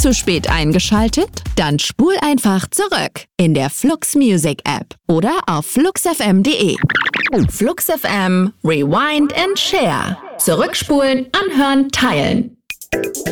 zu spät eingeschaltet? Dann spul einfach zurück in der Flux Music App oder auf fluxfm.de. Flux FM, Rewind and Share. Zurückspulen, anhören, teilen.